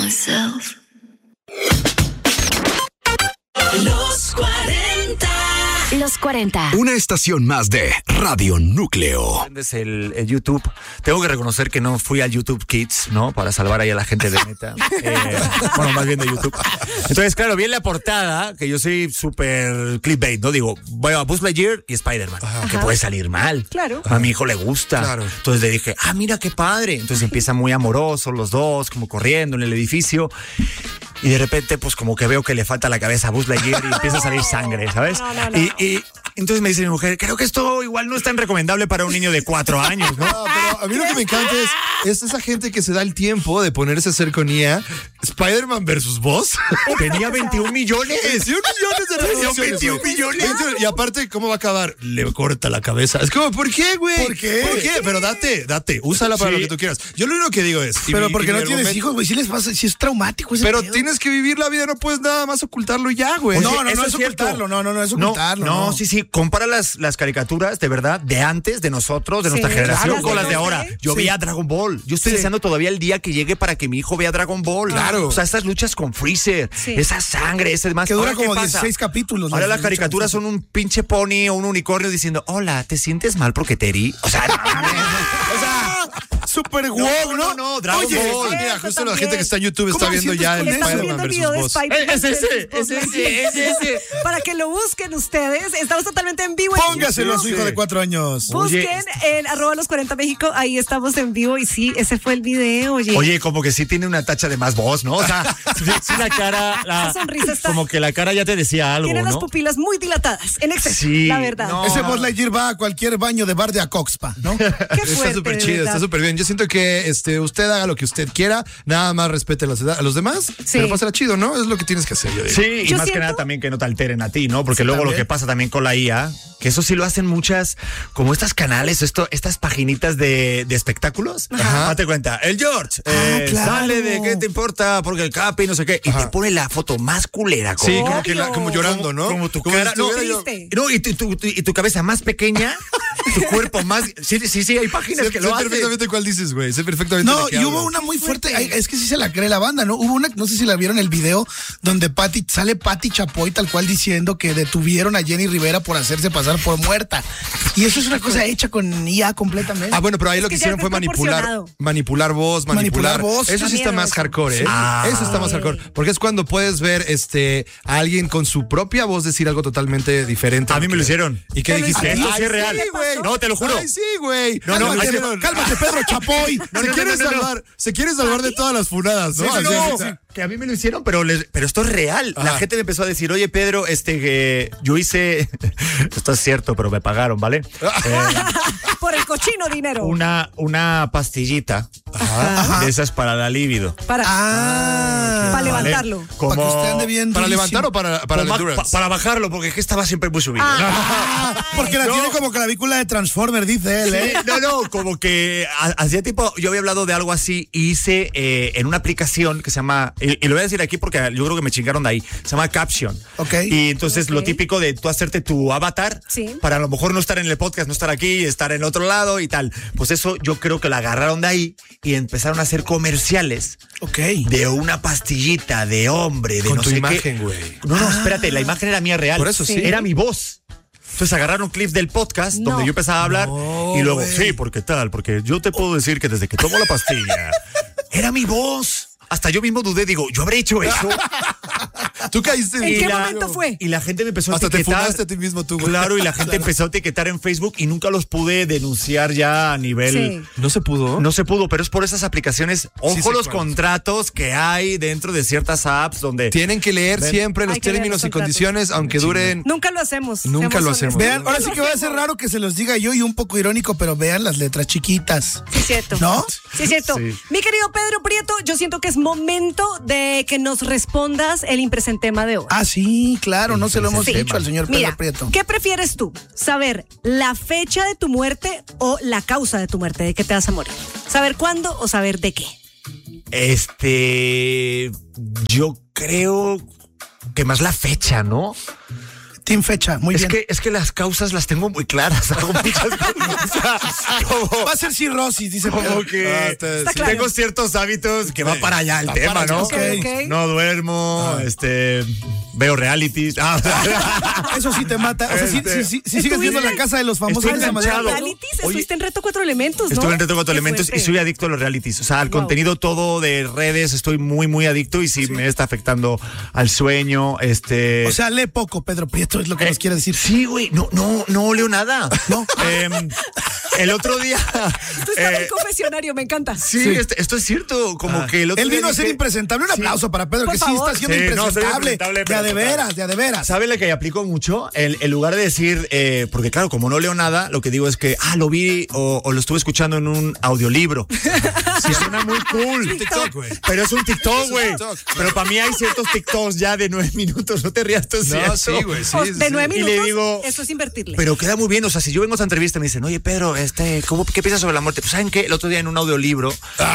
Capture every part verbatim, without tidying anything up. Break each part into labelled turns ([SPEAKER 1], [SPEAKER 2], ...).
[SPEAKER 1] myself.
[SPEAKER 2] Los cuarenta.
[SPEAKER 3] Los cuarenta.
[SPEAKER 4] Una estación más de Radio Núcleo.
[SPEAKER 5] Es el, el YouTube. Tengo que reconocer que no fui al YouTube Kids, ¿no? Para salvar ahí a la gente de neta. Eh, bueno, más bien de YouTube. Entonces, claro, vi en la portada que yo soy súper clickbait, ¿no? Digo, voy a Buzz Lightyear y Spider-Man. Ajá. Que puede salir mal.
[SPEAKER 3] Claro.
[SPEAKER 5] A mi hijo le gusta.
[SPEAKER 4] Claro.
[SPEAKER 5] Entonces le dije, ah, mira qué padre. Entonces empiezan muy amorosos los dos, como corriendo en el edificio. Y de repente, pues como que veo que le falta la cabeza a Buzz Lightyear y empieza a salir sangre, ¿sabes?
[SPEAKER 3] No, no, no.
[SPEAKER 5] Y, y entonces me dice mi mujer, creo que esto igual no es tan recomendable para un niño de cuatro años, ¿no?
[SPEAKER 6] No, pero a mí lo que me encanta es, es esa gente que se da el tiempo de ponerse a hacer con I A Spider-Man versus Buzz.
[SPEAKER 5] Tenía veintiún millones.
[SPEAKER 6] veintiún millones de reproducciones.
[SPEAKER 5] veintiún millones.
[SPEAKER 6] veintiún, y aparte, ¿cómo va a acabar? Le corta la cabeza. Es como, ¿por qué, güey?
[SPEAKER 7] ¿Por qué?
[SPEAKER 6] ¿Por qué? Pero date, date. Úsala para
[SPEAKER 5] Sí.
[SPEAKER 6] lo que tú quieras. Yo lo único que digo es... y
[SPEAKER 7] Pero
[SPEAKER 6] mi-
[SPEAKER 7] porque
[SPEAKER 6] y
[SPEAKER 7] no
[SPEAKER 6] mi
[SPEAKER 7] tienes
[SPEAKER 6] argumento-
[SPEAKER 7] hijos, güey. Si les pasa, si es traumático ese
[SPEAKER 6] Pero
[SPEAKER 7] pedo.
[SPEAKER 6] tienes que vivir la vida, no puedes nada más ocultarlo y ya, güey.
[SPEAKER 7] No, no, no
[SPEAKER 5] Eso
[SPEAKER 7] es
[SPEAKER 5] es cierto.
[SPEAKER 7] ocultarlo. No, no, no es
[SPEAKER 5] No,
[SPEAKER 7] ocultarlo.
[SPEAKER 5] no, sí, sí. Compara las, las caricaturas, de verdad, de antes, de nosotros, de
[SPEAKER 3] Sí,
[SPEAKER 5] nuestra generación,
[SPEAKER 3] claro,
[SPEAKER 5] con las de
[SPEAKER 3] sí.
[SPEAKER 5] ahora. Yo
[SPEAKER 7] Sí.
[SPEAKER 5] veía Dragon Ball. Yo estoy
[SPEAKER 7] Sí.
[SPEAKER 5] deseando todavía el día que llegue para que mi hijo vea Dragon Ball.
[SPEAKER 6] Claro.
[SPEAKER 5] O sea, estas luchas con Freezer,
[SPEAKER 3] Sí.
[SPEAKER 5] esa sangre, ese demás.
[SPEAKER 7] Que dura
[SPEAKER 5] Ahora, ¿qué
[SPEAKER 7] como
[SPEAKER 5] pasa?
[SPEAKER 7] dieciséis capítulos.
[SPEAKER 5] Ahora
[SPEAKER 7] ¿no?
[SPEAKER 5] las caricaturas son un pinche pony o un unicornio diciendo, hola, ¿te sientes mal porque te herí? O sea, no, o sea,
[SPEAKER 7] Super
[SPEAKER 5] no,
[SPEAKER 7] wow,
[SPEAKER 5] no, no, Dragon
[SPEAKER 7] Oye,
[SPEAKER 5] Ball.
[SPEAKER 6] Ah, mira,
[SPEAKER 3] Eso
[SPEAKER 6] justo la
[SPEAKER 3] también.
[SPEAKER 6] gente que está en YouTube está
[SPEAKER 7] ¿Cómo
[SPEAKER 6] viendo
[SPEAKER 7] sientes
[SPEAKER 6] ya
[SPEAKER 7] con
[SPEAKER 6] el
[SPEAKER 7] eso?
[SPEAKER 3] Están
[SPEAKER 6] Spider-Man
[SPEAKER 3] viendo el video de
[SPEAKER 6] versus Buzz.
[SPEAKER 3] Spider-Man.
[SPEAKER 5] Es ese,
[SPEAKER 3] versus
[SPEAKER 5] es
[SPEAKER 3] Buzz
[SPEAKER 5] ese, es ese.
[SPEAKER 3] Para que lo busquen ustedes. Estamos totalmente en vivo. en
[SPEAKER 7] Póngaselo a su
[SPEAKER 3] YouTube.
[SPEAKER 7] hijo de cuatro años.
[SPEAKER 5] Oye,
[SPEAKER 3] Busquen en arroba los cuarenta México. Ahí estamos en vivo. Y sí, ese fue el video. Oye,
[SPEAKER 5] Oye, como que sí tiene una tacha de más voz, ¿no? O sea, sí, sí la cara, la,
[SPEAKER 3] Esa sonrisa está-
[SPEAKER 5] como que la cara ya te decía algo,
[SPEAKER 3] tiene las
[SPEAKER 5] ¿no?
[SPEAKER 3] pupilas muy dilatadas. En exceso,
[SPEAKER 5] Sí,
[SPEAKER 3] la verdad.
[SPEAKER 5] no.
[SPEAKER 7] Ese Buzz Lightyear va a cualquier baño de bar de Acoxpa, ¿no?
[SPEAKER 3] Qué
[SPEAKER 6] Está
[SPEAKER 3] fuerte,
[SPEAKER 6] súper
[SPEAKER 3] de
[SPEAKER 6] chido,
[SPEAKER 3] verdad.
[SPEAKER 6] está súper bien. Yo siento que este, usted haga lo que usted quiera, nada más respete a los, a los demás,
[SPEAKER 3] Sí.
[SPEAKER 6] pero pásala chido, ¿no? Es lo que tienes que hacer, yo digo.
[SPEAKER 5] Sí, y
[SPEAKER 3] Yo
[SPEAKER 5] más que
[SPEAKER 3] siento-
[SPEAKER 5] nada también que no te alteren a ti, ¿no? Porque
[SPEAKER 7] Sí,
[SPEAKER 5] luego lo
[SPEAKER 7] también.
[SPEAKER 5] que pasa también con la I A, que eso sí lo hacen muchas, como estas canales, esto, estas paginitas de, de espectáculos.
[SPEAKER 6] Ajá.
[SPEAKER 5] Date cuenta, el George
[SPEAKER 7] Ah,
[SPEAKER 5] eh,
[SPEAKER 7] claro.
[SPEAKER 5] sale de qué te importa, porque el Capi, no sé qué, y
[SPEAKER 6] Ajá.
[SPEAKER 5] te pone la foto más culera.
[SPEAKER 6] Sí,
[SPEAKER 5] como-
[SPEAKER 6] como, que la- como llorando, ¿no?
[SPEAKER 5] Como tu
[SPEAKER 6] si
[SPEAKER 5] cara, no,
[SPEAKER 6] estuviera yo-
[SPEAKER 3] Triste.
[SPEAKER 5] No, y tu, tu- tu- y tu cabeza más pequeña, tu cuerpo más. Sí, sí, sí, hay páginas
[SPEAKER 6] Sé,
[SPEAKER 5] que
[SPEAKER 6] sé
[SPEAKER 5] lo hacen.
[SPEAKER 6] perfectamente cuál dices, güey. Sé perfectamente
[SPEAKER 7] No,
[SPEAKER 6] de qué
[SPEAKER 7] y hubo
[SPEAKER 6] hablas.
[SPEAKER 7] una muy fuerte, ay, es que sí se la cree la banda, ¿no? Hubo una, no sé si la vieron el video, donde Pati, sale Pati Chapoy tal cual diciendo que detuvieron a Jenny Rivera por hacerse pasar por muerta. Y eso es una cosa hecha con I A completamente.
[SPEAKER 6] Ah, bueno, pero ahí lo
[SPEAKER 3] que
[SPEAKER 6] que
[SPEAKER 3] ya
[SPEAKER 6] hicieron
[SPEAKER 3] fue
[SPEAKER 6] fue manipular,
[SPEAKER 3] proporcionado.
[SPEAKER 6] manipular voz, manipular,
[SPEAKER 7] Manipular voz.
[SPEAKER 6] Eso sí
[SPEAKER 3] Da
[SPEAKER 6] está
[SPEAKER 3] miedo
[SPEAKER 6] más
[SPEAKER 3] eso.
[SPEAKER 6] hardcore, ¿eh?
[SPEAKER 5] Ah.
[SPEAKER 6] Eso está más hardcore. Porque es cuando puedes ver este a alguien con su propia voz decir algo totalmente diferente.
[SPEAKER 5] A mí me lo hicieron.
[SPEAKER 6] ¿Y qué
[SPEAKER 3] ¿Te lo
[SPEAKER 6] dijiste?
[SPEAKER 3] hicieron?
[SPEAKER 5] Esto sí es real.
[SPEAKER 6] güey.
[SPEAKER 5] No, te lo juro.
[SPEAKER 6] Ay, sí, güey.
[SPEAKER 5] No, no,
[SPEAKER 6] Cálmate,
[SPEAKER 5] ahí te-
[SPEAKER 6] Pedro.
[SPEAKER 7] Cálmate, Pedro Chapoy.
[SPEAKER 5] No,
[SPEAKER 6] se
[SPEAKER 5] no,
[SPEAKER 6] quiere
[SPEAKER 5] no, no, no.
[SPEAKER 6] salvar, se quiere salvar de todas las funadas, ¿no?
[SPEAKER 5] Sí,
[SPEAKER 6] Así
[SPEAKER 5] no,
[SPEAKER 6] es.
[SPEAKER 5] que a mí me lo hicieron, pero les- pero esto es real. La
[SPEAKER 6] Ajá.
[SPEAKER 5] gente me empezó a decir, oye, Pedro, este, que yo hice, esto es cierto, pero me pagaron, ¿vale? Eh,
[SPEAKER 3] Por el cochino dinero.
[SPEAKER 5] una, una pastillita de esas para la libido.
[SPEAKER 3] Para,
[SPEAKER 7] Ah.
[SPEAKER 3] para
[SPEAKER 5] ¿vale?
[SPEAKER 3] levantarlo.
[SPEAKER 5] Como,
[SPEAKER 7] Para que usted ande bien
[SPEAKER 6] ¿Para
[SPEAKER 7] durísimo.
[SPEAKER 6] levantar o para, para la
[SPEAKER 5] como-
[SPEAKER 6] endurance?
[SPEAKER 5] pa- para bajarlo, porque es que estaba siempre muy subido.
[SPEAKER 7] Ah, porque la
[SPEAKER 5] No.
[SPEAKER 7] tiene como clavícula de Transformer, dice él, ¿eh?
[SPEAKER 5] Sí, no, no, como que ha- hacía tiempo, yo había hablado de algo así y hice eh, en una aplicación que se llama, y, y lo voy a decir aquí porque yo creo que me chingaron de ahí, se llama Caption.
[SPEAKER 7] Ok.
[SPEAKER 5] Y entonces
[SPEAKER 3] Ok.
[SPEAKER 5] lo típico de tú hacerte tu avatar
[SPEAKER 3] Sí.
[SPEAKER 5] para a lo mejor no estar en el podcast, no estar aquí, estar en otro lado y tal. Pues eso yo creo que lo agarraron de ahí y empezaron a hacer comerciales
[SPEAKER 7] Ok.
[SPEAKER 5] de una pastillita de hombre, de
[SPEAKER 6] Con
[SPEAKER 5] no
[SPEAKER 6] tu
[SPEAKER 5] sé
[SPEAKER 6] imagen,
[SPEAKER 5] qué.
[SPEAKER 6] güey.
[SPEAKER 5] No, no, espérate, la imagen era mía real.
[SPEAKER 6] Por eso sí.
[SPEAKER 5] Era mi voz. Entonces agarraron clips del podcast
[SPEAKER 3] No.
[SPEAKER 5] donde yo empezaba a hablar
[SPEAKER 7] No,
[SPEAKER 5] y luego,
[SPEAKER 7] güey.
[SPEAKER 5] sí, porque tal, porque yo te puedo decir que desde que tomo la pastilla, era mi voz. Hasta yo mismo dudé, digo, ¿yo habré hecho eso?
[SPEAKER 6] Tú caíste
[SPEAKER 3] ¿En
[SPEAKER 5] Y
[SPEAKER 3] qué
[SPEAKER 5] la-
[SPEAKER 3] momento fue?
[SPEAKER 5] Y la gente me empezó a
[SPEAKER 6] Hasta te
[SPEAKER 5] etiquetar.
[SPEAKER 6] funaste a ti mismo tú, güey.
[SPEAKER 5] Claro, y la gente empezó a etiquetar en Facebook y nunca los pude denunciar ya a nivel...
[SPEAKER 3] Sí.
[SPEAKER 6] ¿No se pudo?
[SPEAKER 5] No se pudo, pero es por esas aplicaciones. Ojo
[SPEAKER 6] Sí sé
[SPEAKER 5] los
[SPEAKER 6] cuáles.
[SPEAKER 5] contratos que hay dentro de ciertas apps donde...
[SPEAKER 6] Tienen que leer
[SPEAKER 5] Ven.
[SPEAKER 6] siempre los
[SPEAKER 3] Hay que leer
[SPEAKER 6] términos
[SPEAKER 3] los
[SPEAKER 6] y
[SPEAKER 3] contratos.
[SPEAKER 6] condiciones, aunque duren...
[SPEAKER 3] Nunca lo hacemos.
[SPEAKER 6] Nunca
[SPEAKER 3] seamos
[SPEAKER 6] lo hacemos.
[SPEAKER 3] honestos.
[SPEAKER 7] Vean, ahora
[SPEAKER 3] Nunca
[SPEAKER 7] sí
[SPEAKER 3] lo
[SPEAKER 7] que va a ser
[SPEAKER 3] hacemos.
[SPEAKER 7] raro que se los diga yo y un poco irónico, pero vean las letras chiquitas.
[SPEAKER 3] Sí, es cierto.
[SPEAKER 7] ¿No?
[SPEAKER 3] Sí, es cierto.
[SPEAKER 5] Sí.
[SPEAKER 3] Mi querido Pedro Prieto, yo siento que es momento de que nos respondas el impresentema de hoy.
[SPEAKER 7] Ah, sí, claro, no se lo hemos
[SPEAKER 3] Sí.
[SPEAKER 7] dicho al señor Pedro
[SPEAKER 3] Mira,
[SPEAKER 7] Prieto.
[SPEAKER 3] ¿qué prefieres tú? ¿Saber la fecha de tu muerte o la causa de tu muerte? ¿De qué te vas a morir? ¿Saber cuándo o saber de qué?
[SPEAKER 5] Este... Yo creo que más la fecha, ¿no?
[SPEAKER 7] Team fecha, muy
[SPEAKER 5] Es
[SPEAKER 7] bien.
[SPEAKER 5] que, es que las causas las tengo muy claras. Hago muchas cosas. O sea, como,
[SPEAKER 7] Va a ser cirrosis, dice
[SPEAKER 5] como
[SPEAKER 7] Pedro.
[SPEAKER 5] que
[SPEAKER 6] Ah, está-
[SPEAKER 3] Está
[SPEAKER 6] sí.
[SPEAKER 3] claro.
[SPEAKER 5] tengo ciertos hábitos que va para allá el
[SPEAKER 6] Va
[SPEAKER 5] tema,
[SPEAKER 6] para allá,
[SPEAKER 5] ¿no?
[SPEAKER 7] ok.
[SPEAKER 3] Ok.
[SPEAKER 5] No duermo, este, veo realities. Ah, o sea,
[SPEAKER 7] Eso sí te mata. O sea, si,
[SPEAKER 5] Este,
[SPEAKER 7] si, si, si sigues viendo la casa de los famosos
[SPEAKER 5] estoy
[SPEAKER 7] de esa manera.
[SPEAKER 5] enganchado.
[SPEAKER 3] ¿Realities?
[SPEAKER 5] Oye,
[SPEAKER 3] Estuviste en Reto Cuatro Elementos, ¿no?
[SPEAKER 5] estuve en Reto Cuatro
[SPEAKER 3] Qué
[SPEAKER 5] Elementos y
[SPEAKER 3] fuerte.
[SPEAKER 5] soy adicto a los realities. O sea, al
[SPEAKER 3] Wow.
[SPEAKER 5] contenido todo de redes estoy muy, muy adicto y sí, me está afectando al sueño. Este.
[SPEAKER 7] O sea, lee poco, Pedro Prieto, es lo que nos quiere decir.
[SPEAKER 5] Sí, güey, no, no, no leo nada. No. Em, el otro día.
[SPEAKER 3] Tú estás en
[SPEAKER 5] eh,
[SPEAKER 3] el confesionario, me encanta.
[SPEAKER 5] sí,
[SPEAKER 7] Sí.
[SPEAKER 5] Este, esto es cierto. Como que el otro
[SPEAKER 7] Él
[SPEAKER 5] día
[SPEAKER 7] vino a ser
[SPEAKER 5] dije-
[SPEAKER 7] impresentable. Un aplauso para Pedro,
[SPEAKER 3] Por
[SPEAKER 7] que
[SPEAKER 3] favor.
[SPEAKER 7] sí está siendo
[SPEAKER 5] Sí, no, soy
[SPEAKER 7] impresentable.
[SPEAKER 5] impresentable,
[SPEAKER 7] de
[SPEAKER 5] pero
[SPEAKER 7] a de
[SPEAKER 5] total.
[SPEAKER 7] veras, de a de veras.
[SPEAKER 5] ¿Sabe la que aplico mucho? El, en lugar de decir, eh, porque claro, como no leo nada, lo que digo es que, ah, lo vi o, o lo estuve escuchando en un audiolibro. Sí, suena muy cool.
[SPEAKER 6] TikTok, güey.
[SPEAKER 5] Pero es un TikTok, güey.
[SPEAKER 6] TikTok.
[SPEAKER 5] Pero para mí hay ciertos TikToks ya de nueve minutos. No te rías, tú
[SPEAKER 6] No, sí, güey, sí.
[SPEAKER 3] O-
[SPEAKER 6] sí,
[SPEAKER 3] de
[SPEAKER 6] sí.
[SPEAKER 3] nueve
[SPEAKER 5] Y le
[SPEAKER 3] minutos,
[SPEAKER 5] digo-
[SPEAKER 3] eso es invertirle.
[SPEAKER 5] Pero queda muy bien. O sea, si yo vengo a esta entrevista y me dicen, oye, Pedro, este, ¿cómo, ¿qué piensas sobre la muerte? Pues, ¿saben qué? El otro día en un audiolibro,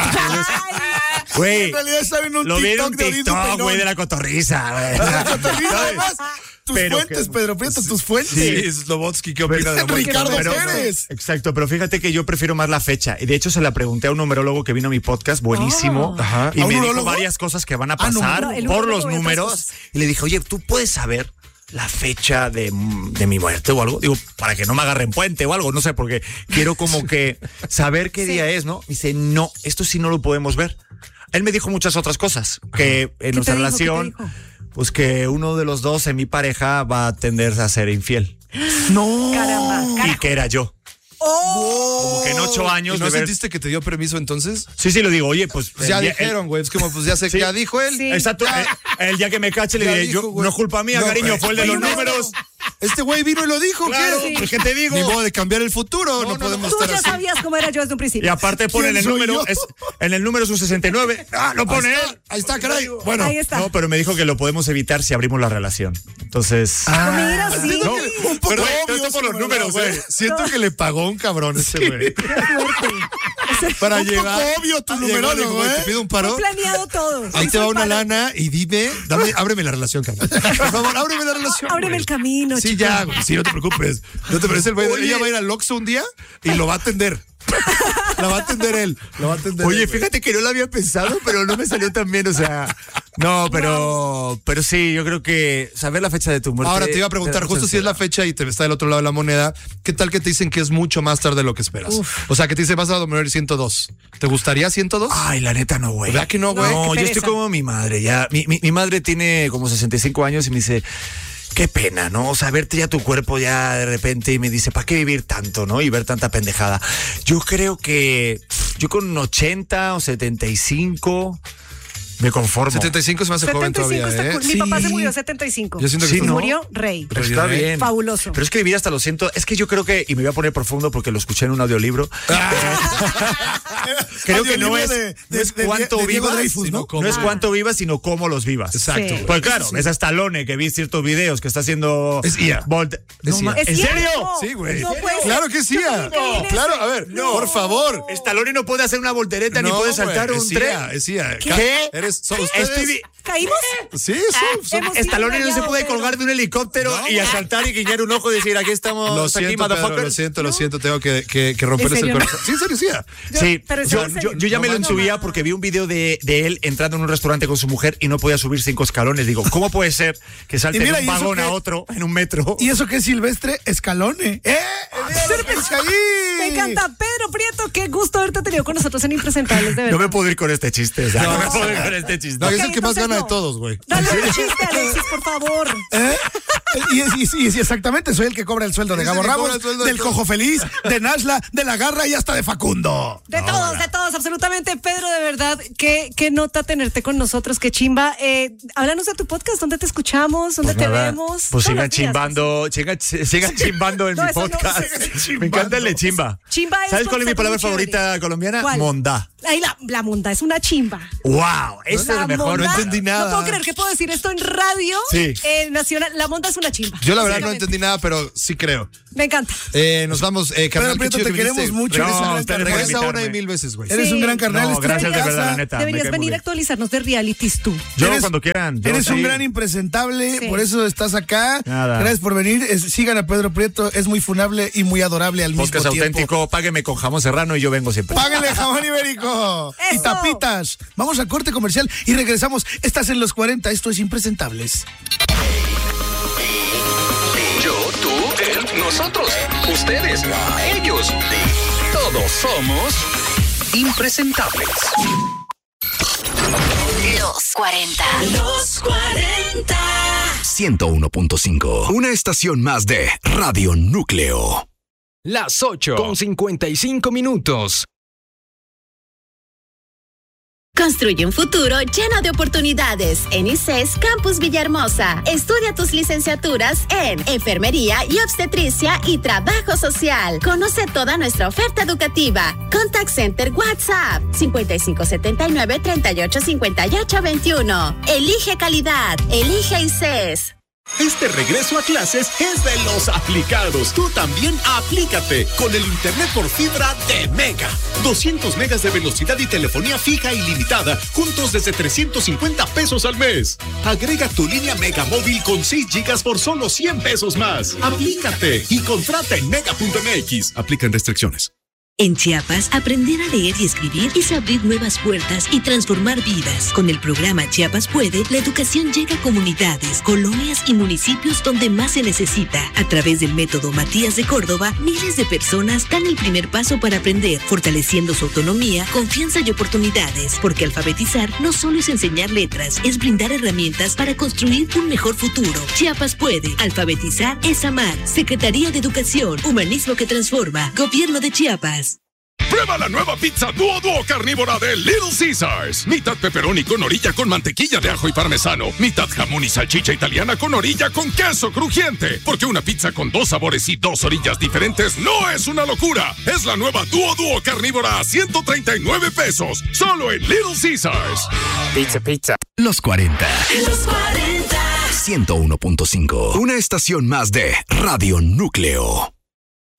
[SPEAKER 5] güey,
[SPEAKER 7] En realidad está viendo un
[SPEAKER 5] lo vi en
[SPEAKER 7] TikTok
[SPEAKER 5] un
[SPEAKER 7] de Odín
[SPEAKER 5] TikTok,
[SPEAKER 7] Dupeinón.
[SPEAKER 5] güey, de la cotorriza, güey.
[SPEAKER 7] La cotorriza, además. Tus
[SPEAKER 5] Pero
[SPEAKER 7] fuentes,
[SPEAKER 5] que-
[SPEAKER 7] Pedro Prieto, tus fuentes.
[SPEAKER 6] Sí, Slobotsky, ¿qué opina de la muerte?
[SPEAKER 7] Ricardo
[SPEAKER 5] Pero-
[SPEAKER 7] Pérez.
[SPEAKER 5] Exacto, pero fíjate que yo prefiero más la fecha. Y de hecho se la pregunté a un numerólogo que vino a mi podcast, buenísimo.
[SPEAKER 3] Oh.
[SPEAKER 6] Ajá.
[SPEAKER 5] Y
[SPEAKER 7] ¿A un
[SPEAKER 5] me dijo
[SPEAKER 7] numerólogo?
[SPEAKER 5] varias cosas que van a
[SPEAKER 7] Ah, no,
[SPEAKER 5] pasar
[SPEAKER 3] no, el
[SPEAKER 5] por
[SPEAKER 3] numerólogo
[SPEAKER 5] los
[SPEAKER 3] ve otras
[SPEAKER 5] números.
[SPEAKER 3] cosas.
[SPEAKER 5] Y le dije, oye, ¿tú puedes saber la fecha de, de mi muerte o algo? Digo, para que no me agarren puente o algo, no sé, porque quiero como que saber qué
[SPEAKER 3] Sí.
[SPEAKER 5] día es, ¿no? Me dice, no, esto sí no lo podemos ver. Él me dijo muchas otras cosas, que en nuestra
[SPEAKER 3] te dijo? ¿Qué te
[SPEAKER 5] relación,
[SPEAKER 3] dijo?
[SPEAKER 5] pues que uno de los dos en mi pareja va a tender a ser infiel.
[SPEAKER 7] No.
[SPEAKER 3] Caramba,
[SPEAKER 5] Y
[SPEAKER 3] carajo.
[SPEAKER 5] que era yo. Como que en ocho años
[SPEAKER 6] ¿Y no
[SPEAKER 5] de ver-
[SPEAKER 6] sentiste que te dio permiso entonces?
[SPEAKER 5] Sí, sí, lo digo. Oye, pues.
[SPEAKER 6] Pues ya
[SPEAKER 5] el día-
[SPEAKER 6] dijeron, güey. Es como, pues ya sé,
[SPEAKER 5] Sí.
[SPEAKER 6] ya dijo él.
[SPEAKER 3] Sí.
[SPEAKER 5] el- exacto. eh, El, día que me cache le
[SPEAKER 6] Ya
[SPEAKER 5] diré,
[SPEAKER 6] dijo,
[SPEAKER 5] yo,
[SPEAKER 6] güey.
[SPEAKER 5] no es culpa mía,
[SPEAKER 6] No,
[SPEAKER 5] cariño,
[SPEAKER 6] güey.
[SPEAKER 5] fue el de los
[SPEAKER 7] Oye, no,
[SPEAKER 5] números.
[SPEAKER 6] Este güey vino y lo dijo,
[SPEAKER 5] Claro,
[SPEAKER 6] ¿qué?
[SPEAKER 5] pues, ¿qué te digo?
[SPEAKER 6] Ni modo de cambiar el futuro, no,
[SPEAKER 5] no,
[SPEAKER 6] podemos
[SPEAKER 3] Tú
[SPEAKER 6] estar
[SPEAKER 3] ya
[SPEAKER 6] así.
[SPEAKER 3] sabías cómo era yo desde un
[SPEAKER 5] Y
[SPEAKER 3] principio.
[SPEAKER 5] aparte ponen
[SPEAKER 7] ¿Quién
[SPEAKER 5] el
[SPEAKER 7] soy
[SPEAKER 5] número,
[SPEAKER 7] yo?
[SPEAKER 5] es, en el número es un sesenta y nueve. Ah, lo pone
[SPEAKER 6] Ahí
[SPEAKER 5] él.
[SPEAKER 6] está, ahí está, caray. Bueno,
[SPEAKER 3] Ahí está.
[SPEAKER 5] No, pero me dijo que lo podemos evitar si abrimos la relación. Entonces.
[SPEAKER 3] Ah, mira, sí.
[SPEAKER 6] siento
[SPEAKER 5] no,
[SPEAKER 6] que un poco
[SPEAKER 5] perdón,
[SPEAKER 6] obvio
[SPEAKER 5] esto por
[SPEAKER 6] ese
[SPEAKER 5] los números,
[SPEAKER 6] güey.
[SPEAKER 5] güey.
[SPEAKER 6] Siento que le pagó un cabrón ese güey.
[SPEAKER 3] Qué fuerte.
[SPEAKER 6] Para
[SPEAKER 7] Un poco
[SPEAKER 6] llegar.
[SPEAKER 7] obvio tu
[SPEAKER 6] Ah, llegó,
[SPEAKER 7] numerólogo,
[SPEAKER 6] dijo, güey,
[SPEAKER 7] ¿eh?
[SPEAKER 6] Te pido un
[SPEAKER 3] Fue
[SPEAKER 6] paro.
[SPEAKER 3] planeado todo.
[SPEAKER 6] Ahí te va
[SPEAKER 3] Soy
[SPEAKER 6] una
[SPEAKER 3] palo.
[SPEAKER 6] lana y dime, dame, ábreme la relación, cabrón. Por favor, ábreme la relación.
[SPEAKER 3] Ábreme
[SPEAKER 6] güey.
[SPEAKER 3] el camino,
[SPEAKER 6] Sí,
[SPEAKER 3] chico.
[SPEAKER 6] ya, güey. Sí, no te preocupes. No te preocupes. El güey,
[SPEAKER 5] Oye.
[SPEAKER 6] ella va a ir al Oxxo un día y lo va a atender. La va a atender él. Lo va a atender
[SPEAKER 5] Oye,
[SPEAKER 6] él, güey.
[SPEAKER 5] fíjate que no lo había pensado, pero no me salió tan bien, o sea. No, pero, pero sí, yo creo que saber la fecha de tu muerte.
[SPEAKER 6] Ahora te iba a preguntar,
[SPEAKER 5] te da
[SPEAKER 6] justo
[SPEAKER 5] mucha
[SPEAKER 6] si es la
[SPEAKER 5] ansiedad.
[SPEAKER 6] fecha y te está del otro lado de la moneda, ¿qué tal que te dicen que es mucho más tarde de lo que esperas? O sea, que te dicen vas a morir ciento dos. ¿Te gustaría ciento dos?
[SPEAKER 5] Ay, la neta no, güey.
[SPEAKER 6] ¿Verdad que no, güey?
[SPEAKER 5] No,
[SPEAKER 3] qué
[SPEAKER 5] yo estoy
[SPEAKER 3] pereza.
[SPEAKER 5] como mi madre, ya. Mi, mi, mi madre tiene como sesenta y cinco años y me dice, qué pena, ¿no? O sea, verte ya tu cuerpo ya de repente y me dice, ¿para qué vivir tanto, no? Y ver tanta pendejada. Yo creo que yo con ochenta o setenta y cinco me conformo.
[SPEAKER 6] setenta y cinco se me hace joven
[SPEAKER 3] setenta y cinco
[SPEAKER 6] todavía,
[SPEAKER 3] está
[SPEAKER 6] ¿eh?
[SPEAKER 3] cool. Mi
[SPEAKER 7] Sí.
[SPEAKER 3] papá se murió a setenta y cinco.
[SPEAKER 6] Yo siento que
[SPEAKER 5] Sí,
[SPEAKER 3] Y
[SPEAKER 6] está-
[SPEAKER 5] ¿no?
[SPEAKER 3] murió rey.
[SPEAKER 5] Pero está
[SPEAKER 6] Rey.
[SPEAKER 5] bien.
[SPEAKER 3] Fabuloso.
[SPEAKER 5] Pero es que vivir hasta los ciento, es que yo creo que, y me voy a poner profundo porque lo escuché en un audiolibro. Creo que no es,
[SPEAKER 7] de-
[SPEAKER 5] no es
[SPEAKER 7] de- de-
[SPEAKER 5] cuánto
[SPEAKER 7] de Diego
[SPEAKER 5] vivas,
[SPEAKER 7] Dreyfus,
[SPEAKER 5] sino
[SPEAKER 7] ¿no?
[SPEAKER 5] cómo- no es cuánto vivas, sino cómo los vivas.
[SPEAKER 6] Exacto.
[SPEAKER 3] Sí.
[SPEAKER 5] Pues claro, ves a Stallone que vi ciertos videos que está haciendo.
[SPEAKER 6] Es I A.
[SPEAKER 5] Volt-
[SPEAKER 6] Es
[SPEAKER 5] No,
[SPEAKER 6] I A.
[SPEAKER 5] ma-
[SPEAKER 3] ¿Es
[SPEAKER 5] ¿En
[SPEAKER 3] cierto?
[SPEAKER 5] serio?
[SPEAKER 6] Sí, güey.
[SPEAKER 3] No puede ser.
[SPEAKER 6] Claro que sí.
[SPEAKER 3] Yo
[SPEAKER 6] ah.
[SPEAKER 3] también caí en
[SPEAKER 6] Claro,
[SPEAKER 3] ese.
[SPEAKER 6] a ver,
[SPEAKER 5] No.
[SPEAKER 6] por favor.
[SPEAKER 5] Stallone no puede hacer una voltereta ni puede saltar
[SPEAKER 6] güey,
[SPEAKER 5] un
[SPEAKER 6] es
[SPEAKER 5] tren.
[SPEAKER 6] I A, es I A.
[SPEAKER 5] ¿Qué?
[SPEAKER 6] Eres, son
[SPEAKER 5] ¿Qué?
[SPEAKER 6] ustedes.
[SPEAKER 5] Estoy vi-
[SPEAKER 3] ¿Caímos?
[SPEAKER 6] Sí, son, son-
[SPEAKER 3] hemos sido
[SPEAKER 5] Stallone no se
[SPEAKER 3] engañados,
[SPEAKER 5] puede
[SPEAKER 3] pero-
[SPEAKER 5] colgar de un helicóptero
[SPEAKER 6] No,
[SPEAKER 5] y asaltar y guiñar un ojo y decir, aquí estamos,
[SPEAKER 6] Lo
[SPEAKER 5] aquí,
[SPEAKER 6] siento, Pedro,
[SPEAKER 5] motherfuckers.
[SPEAKER 6] lo siento, lo siento, tengo que, que, que romperles
[SPEAKER 3] ¿En
[SPEAKER 6] el
[SPEAKER 3] serio?
[SPEAKER 6] corazón. Sí, en serio, sí. ah.
[SPEAKER 5] Sí,
[SPEAKER 3] Pero es
[SPEAKER 5] yo,
[SPEAKER 3] en
[SPEAKER 5] yo,
[SPEAKER 3] serio.
[SPEAKER 5] yo ya
[SPEAKER 6] No
[SPEAKER 5] me lo
[SPEAKER 6] manches.
[SPEAKER 5] subía porque vi un video de, de él entrando en un restaurante con su mujer y no podía subir cinco escalones. Digo, ¿cómo puede ser que salte
[SPEAKER 7] Y mira,
[SPEAKER 5] de un
[SPEAKER 7] ¿y eso
[SPEAKER 5] vagón
[SPEAKER 7] qué?
[SPEAKER 5] a otro en un metro?
[SPEAKER 7] Y eso que es Silvestre Escalone. ¡Eh! ¡Cerca ahí!
[SPEAKER 3] Me encanta. Pedro Prieto, qué gusto haberte tenido con nosotros en Impresentables, de verdad.
[SPEAKER 5] No me puedo ir con este chiste, o sea, no, me puedo ir con este chiste.
[SPEAKER 6] No, es
[SPEAKER 3] Ok,
[SPEAKER 6] el que más
[SPEAKER 3] entonces
[SPEAKER 6] gana
[SPEAKER 3] no.
[SPEAKER 6] de todos, güey.
[SPEAKER 3] Dale un chiste, Alexis, por favor.
[SPEAKER 7] ¿Eh? Y, y- y- y exactamente, soy el que cobra el sueldo de
[SPEAKER 6] Es el
[SPEAKER 7] Gabo
[SPEAKER 6] que cobra
[SPEAKER 7] Ramos,
[SPEAKER 6] el sueldo de
[SPEAKER 7] del
[SPEAKER 6] todos.
[SPEAKER 7] Cojo Feliz, de Nashla, de La Garra y hasta de Facundo.
[SPEAKER 3] De todos, de todos, absolutamente. Pedro, de verdad, qué, qué nota tenerte con nosotros, qué chimba. Eh, háblanos de tu podcast, ¿dónde te escuchamos? ¿Dónde
[SPEAKER 5] Pues
[SPEAKER 3] te
[SPEAKER 5] nada,
[SPEAKER 3] vemos?
[SPEAKER 5] Pues
[SPEAKER 3] Todos
[SPEAKER 5] sigan
[SPEAKER 3] los días.
[SPEAKER 5] chimbando, sigan, sigan chimbando en
[SPEAKER 3] No,
[SPEAKER 5] mi
[SPEAKER 3] eso no,
[SPEAKER 5] podcast.
[SPEAKER 3] sigan
[SPEAKER 5] Me encanta el de chimba.
[SPEAKER 3] Chimba es
[SPEAKER 5] ¿Sabes cuál es mi
[SPEAKER 3] concepto
[SPEAKER 5] palabra
[SPEAKER 3] muy chévere.
[SPEAKER 5] favorita colombiana?
[SPEAKER 3] ¿Cuál?
[SPEAKER 5] Mondá.
[SPEAKER 3] Ay, la, la monda, es una chimba.
[SPEAKER 5] ¡Wow! este es
[SPEAKER 3] La
[SPEAKER 5] el mejor.
[SPEAKER 3] monda-
[SPEAKER 6] no entendí nada.
[SPEAKER 3] No puedo creer que puedo decir esto en radio
[SPEAKER 6] Sí.
[SPEAKER 3] eh, nacional. La monda es una chimba.
[SPEAKER 6] Yo la verdad no
[SPEAKER 3] Básicamente.
[SPEAKER 6] entendí nada, pero sí creo.
[SPEAKER 3] Me encanta.
[SPEAKER 6] Eh, nos vamos, eh,
[SPEAKER 7] Pedro
[SPEAKER 6] carnal, qué
[SPEAKER 7] Prieto,
[SPEAKER 6] chido
[SPEAKER 7] te
[SPEAKER 6] que
[SPEAKER 7] queremos
[SPEAKER 6] viniste.
[SPEAKER 7] mucho.
[SPEAKER 5] No,
[SPEAKER 7] eres un gran
[SPEAKER 5] ustedes
[SPEAKER 7] carnal.
[SPEAKER 5] por
[SPEAKER 6] Regresa una
[SPEAKER 5] invitarme.
[SPEAKER 6] y mil veces, güey.
[SPEAKER 7] Eres
[SPEAKER 3] Sí.
[SPEAKER 7] un gran carnal.
[SPEAKER 5] No,
[SPEAKER 7] estás
[SPEAKER 5] gracias
[SPEAKER 7] en
[SPEAKER 5] de
[SPEAKER 7] casa.
[SPEAKER 5] verdad, la neta. me
[SPEAKER 3] Deberías
[SPEAKER 5] cae muy
[SPEAKER 3] venir a
[SPEAKER 5] bien.
[SPEAKER 3] actualizarnos de realities tú.
[SPEAKER 5] Yo
[SPEAKER 7] Eres-
[SPEAKER 5] cuando quieran. yo
[SPEAKER 7] Eres un
[SPEAKER 5] sí.
[SPEAKER 7] gran impresentable,
[SPEAKER 3] Sí.
[SPEAKER 7] por eso estás acá.
[SPEAKER 5] Nada.
[SPEAKER 7] Gracias por venir. Es- sigan a Pedro Prieto, es muy funable y muy adorable al
[SPEAKER 5] Podcast
[SPEAKER 7] mismo tiempo.
[SPEAKER 5] auténtico, págueme con jamón serrano y yo vengo siempre.
[SPEAKER 7] Páguenle jamón ibérico y
[SPEAKER 3] Eso.
[SPEAKER 7] tapitas. Vamos a corte comercial y regresamos. Estás en los cuarenta, esto es Impresentables.
[SPEAKER 4] Yo, tú, él, nosotros, ustedes, ellos. Todos somos impresentables.
[SPEAKER 2] Los cuarenta. Los cuarenta.
[SPEAKER 4] ciento uno punto cinco. Una estación más de Radio Núcleo.
[SPEAKER 1] Las ocho con cincuenta y cinco minutos.
[SPEAKER 8] Construye un futuro lleno de oportunidades en I C E S Campus Villahermosa. Estudia tus licenciaturas en Enfermería y Obstetricia y Trabajo Social. Conoce toda nuestra oferta educativa. Contact Center WhatsApp cincuenta y cinco setenta y nueve treinta y ocho cincuenta y ocho veintiuno. Elige calidad. Elige I C E S.
[SPEAKER 9] Este regreso a clases es de los aplicados. Tú también aplícate con el internet por fibra de Mega. doscientos megas de velocidad y telefonía fija ilimitada, juntos desde trescientos cincuenta pesos al mes. Agrega tu línea Mega móvil con seis gigas por solo cien pesos más. Aplícate y contrata en mega punto m x. Aplican restricciones.
[SPEAKER 10] En Chiapas, aprender a leer y escribir es abrir nuevas puertas y transformar vidas. Con el programa Chiapas Puede, la educación llega a comunidades, colonias y municipios donde más se necesita. A través del método Matías de Córdoba, miles de personas dan el primer paso para aprender, fortaleciendo su autonomía, confianza y oportunidades. Porque alfabetizar no solo es enseñar letras, es brindar herramientas para construir un mejor futuro. Chiapas Puede. Alfabetizar es amar. Secretaría de Educación, Humanismo que Transforma. Gobierno de Chiapas.
[SPEAKER 11] Prueba la nueva pizza Duo Duo carnívora de Little Caesars. Mitad pepperoni con orilla con mantequilla de ajo y parmesano. Mitad jamón y salchicha italiana con orilla con queso crujiente. Porque una pizza con dos sabores y dos orillas diferentes no es una locura. Es la nueva Duo Duo carnívora a ciento treinta y nueve pesos. Solo en Little Caesars.
[SPEAKER 4] Pizza, pizza. Los cuarenta.
[SPEAKER 2] Los cuarenta.
[SPEAKER 4] ciento uno punto cinco. Una estación más de Radio Núcleo.